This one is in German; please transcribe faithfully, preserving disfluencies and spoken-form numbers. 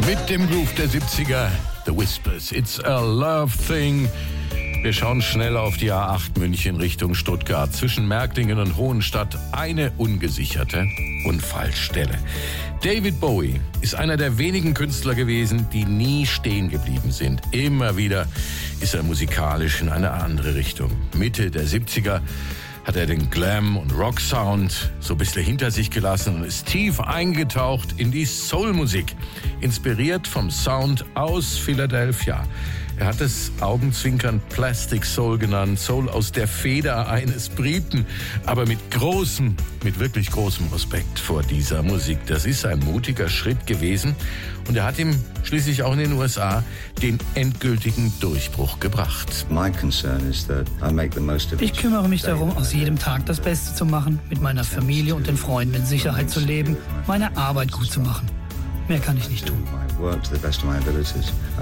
Mit dem Groove der siebziger, The Whispers, It's a Love Thing. Wir schauen schnell auf die A acht München Richtung Stuttgart. Zwischen Märklingen und Hohenstadt eine ungesicherte Unfallstelle. David Bowie ist einer der wenigen Künstler gewesen, die nie stehen geblieben sind. Immer wieder ist er musikalisch in eine andere Richtung. Mitte der siebziger hat er den Glam- und Rock-Sound so ein bisschen hinter sich gelassen und ist tief eingetaucht in die Soul-Musik, inspiriert vom Sound aus Philadelphia. Er hat es augenzwinkernd Plastic Soul genannt, Soul aus der Feder eines Briten, aber mit großem, mit wirklich großem Respekt vor dieser Musik. Das ist ein mutiger Schritt gewesen und er hat ihm schließlich auch in den U S A den endgültigen Durchbruch gebracht. Ich kümmere mich darum, aus jedem Tag das Beste zu machen, mit meiner Familie und den Freunden in Sicherheit zu leben, meine Arbeit gut zu machen. Mehr kann ich nicht tun.